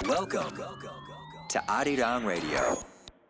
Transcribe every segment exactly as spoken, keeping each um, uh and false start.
Welcome to Arirang Radio.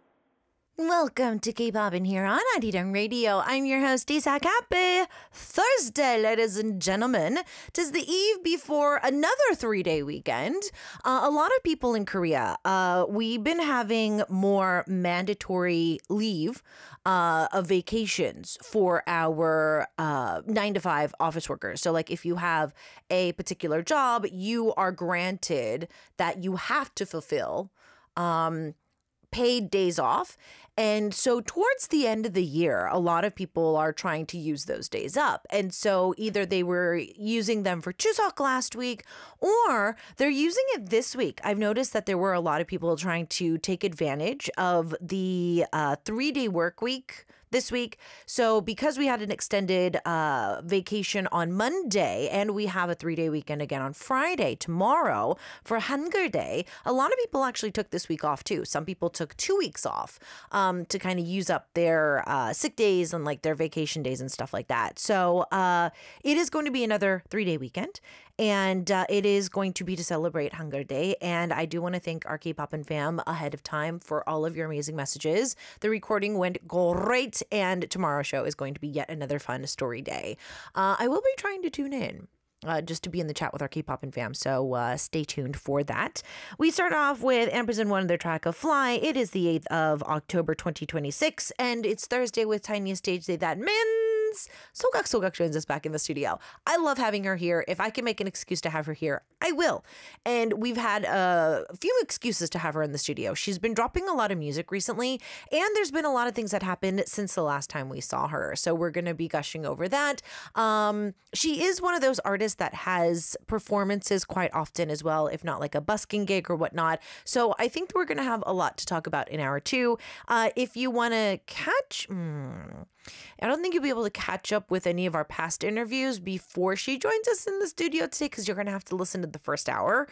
Welcome to K-Pop in here on Arirang Radio. I'm your host, Isak. Happy Thursday, ladies and gentlemen. Tis the eve before another three-day weekend. Uh, a lot of people in Korea, uh, we've been having more mandatory leave uh, of vacations for our uh, nine to five office workers. So like if you have a particular job, you are granted that you have to fulfill um, paid days off. And so towards the end of the year, a lot of people are trying to use those days up. And so either they were using them for Chuseok last week or they're using it this week. I've noticed that there were a lot of people trying to take advantage of the uh, three-day work week this week. So because we had an extended uh, vacation on Monday and we have a three-day weekend again on Friday, tomorrow for Hangul Day, a lot of people actually took this week off too. Some people took two weeks off um, to kind of use up their uh, sick days and like their vacation days and stuff like that. So uh, it is going to be another three-day weekend. And uh, it is going to be to celebrate Hangul Day. And I do want to thank our K-Pop and fam ahead of time for all of your amazing messages. The recording went great. And tomorrow's show is going to be yet another fun story day. Uh, I will be trying to tune in. Uh, just to be in the chat with our K-Pop and fam. So uh, stay tuned for that. We start off with Ampersand One, their track of Fly. It is the eighth of October, twenty twenty-six. And it's Thursday with Tiniest Stage Day. That means Sogak Sogak joins us back in the studio. I love having her here. If I can make an excuse to have her here, I will. And we've had a few excuses to have her in the studio. She's been dropping a lot of music recently. And there's been a lot of things that happened since the last time we saw her. So we're going to be gushing over that. Um, she is one of those artists that has performances quite often as well, if not like a busking gig or whatnot. So I think we're going to have a lot to talk about in hour two. Uh, if you want to catch, hmm, I don't think you'll be able to catch up with any of our past interviews before she joins us in the studio today because you're going to have to listen to the first hour.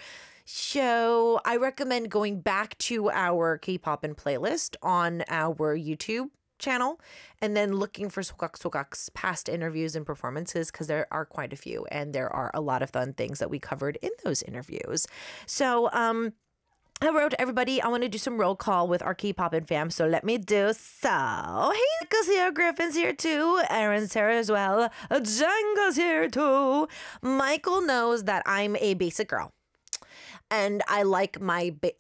So I recommend going back to our K-pop and playlist on our YouTube channel and then looking for Sogak Sogak's past interviews and performances because there are quite a few and there are a lot of fun things that we covered in those interviews. So um hello to everybody. I want to do some roll call with our K-pop and fam, so let me do so. Hey, Nicholas here, Griffin's here too, Aaron's here as well, Jenga's here too. Michael knows that I'm a basic girl. And I like my ba-